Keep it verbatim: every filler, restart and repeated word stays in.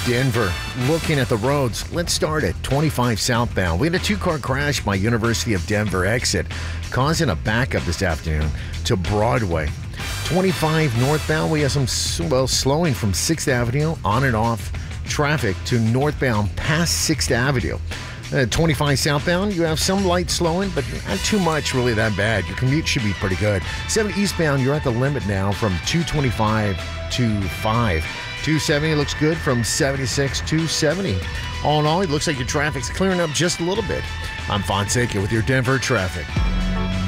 Denver. Looking at the roads, let's start at twenty-five southbound. We had a two-car crash by University of Denver exit, causing a backup this afternoon to Broadway. twenty-five northbound, we have some, well, slowing from sixth Avenue on and off traffic to northbound past sixth Avenue. Uh, twenty-five southbound, you have some light slowing, but not too much really that bad. Your commute should be pretty good. seven eastbound, you're at the limit now from two twenty-five to five. two seventy looks good from seventy-six to seventy. All in all, it looks like your traffic's clearing up just a little bit. I'm Fonseca with your Denver traffic.